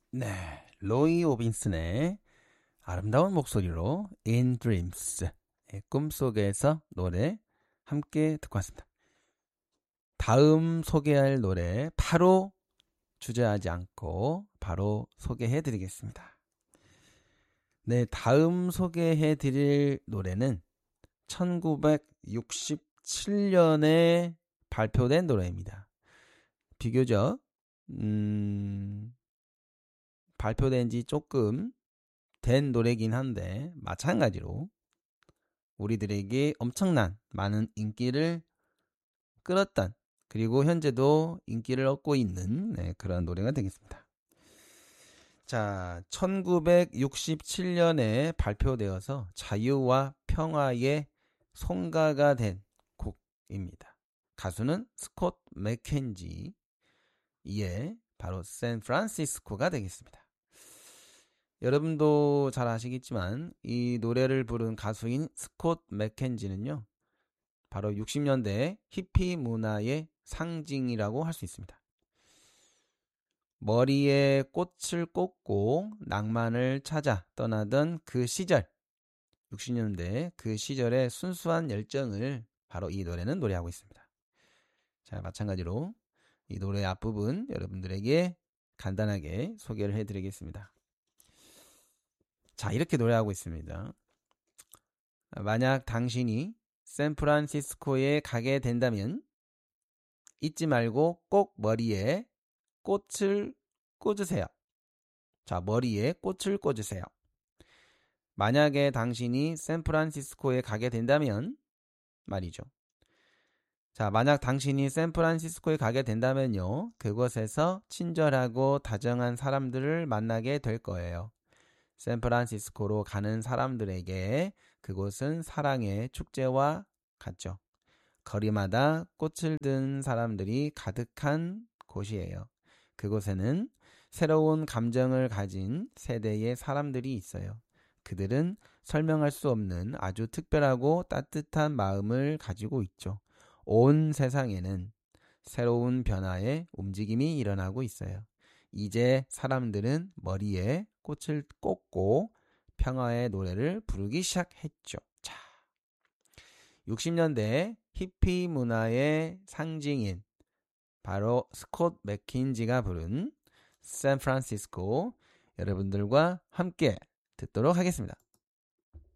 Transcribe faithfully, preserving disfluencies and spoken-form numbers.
네, 로이 오빈슨의 아름다운 목소리로 In Dreams, 예, 꿈속에서 노래 함께 듣고 왔습니다. 다음 소개할 노래 바로 주저하지 않고 바로 소개해 드리겠습니다. 네, 다음 소개해 드릴 노래는 천구백육십칠 년에 발표된 노래입니다. 비교적 음, 발표된 지 조금 된 노래긴 한데 마찬가지로 우리들에게 엄청난 많은 인기를 끌었던, 그리고 현재도 인기를 얻고 있는, 네, 그런 노래가 되겠습니다. 자, 천구백육십칠 년에 발표되어서 자유와 평화의 송가가 된 곡입니다. 가수는 스콧 맥켄지, 이에 바로 샌프란시스코가 되겠습니다. 여러분도 잘 아시겠지만 이 노래를 부른 가수인 스콧 맥켄지는요, 바로 육십 년대 히피 문화의 상징이라고 할 수 있습니다. 머리에 꽃을 꽂고 낭만을 찾아 떠나던 그 시절, 육십 년대 그 시절의 순수한 열정을 바로 이 노래는 노래하고 있습니다. 자, 마찬가지로 이 노래 앞부분 여러분들에게 간단하게 소개를 해드리겠습니다. 자, 이렇게 노래하고 있습니다. 만약 당신이 샌프란시스코에 가게 된다면 잊지 말고 꼭 머리에 꽃을 꽂으세요. 자, 머리에 꽃을 꽂으세요. 만약에 당신이 샌프란시스코에 가게 된다면 말이죠. 자, 만약 당신이 샌프란시스코에 가게 된다면요, 그곳에서 친절하고 다정한 사람들을 만나게 될 거예요. 샌프란시스코로 가는 사람들에게 그곳은 사랑의 축제와 같죠. 거리마다 꽃을 든 사람들이 가득한 곳이에요. 그곳에는 새로운 감정을 가진 세대의 사람들이 있어요. 그들은 설명할 수 없는 아주 특별하고 따뜻한 마음을 가지고 있죠. 온 세상에는 새로운 변화의 움직임이 일어나고 있어요. 이제 사람들은 머리에 꽃을 꽂고 평화의 노래를 부르기 시작했죠. 자, 육십 년대 히피 문화의 상징인 바로 스콧 맥킨지가 부른 샌프란시스코, 여러분들과 함께 듣도록 하겠습니다.